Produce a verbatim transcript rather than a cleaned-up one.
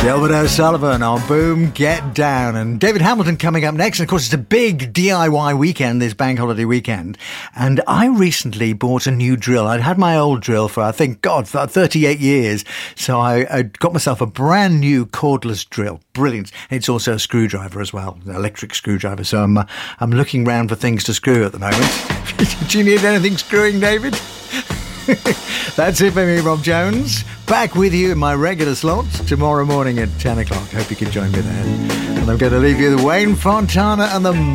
Gilbert O'Sullivan on Boom Get Down. And David Hamilton coming up next. And of course, it's a big D I Y weekend, this bank holiday weekend. And I recently bought a new drill. I'd had my old drill for, I think, God, for thirty-eight years. So I, I got myself a brand new cordless drill. Brilliant. It's also a screwdriver as well, an electric screwdriver. So I'm, uh, I'm looking round for things to screw at the moment. Do you need anything screwing, David? That's it for me, Rob Jones. Back with you in my regular slot tomorrow morning at ten o'clock. Hope you can join me there. And I'm going to leave you with Wayne Fontana and the